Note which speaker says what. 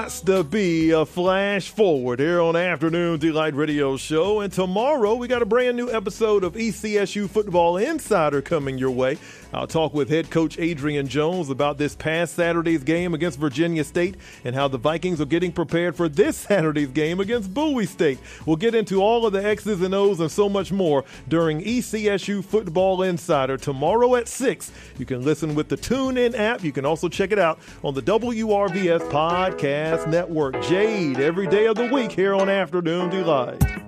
Speaker 1: Has to be a flash forward here on Afternoon Delight Radio Show. And tomorrow we got a brand new episode of ECSU Football Insider coming your way. I'll talk with head coach Adrian Jones about this past Saturday's game against Virginia State and how the Vikings are getting prepared for this Saturday's game against Bowie State. We'll get into all of the X's and O's and so much more during ECSU Football Insider tomorrow at 6. You can listen with the TuneIn app. You can also check it out on the WRVS Podcast Network. Jade, every day of the week here on Afternoon Delight.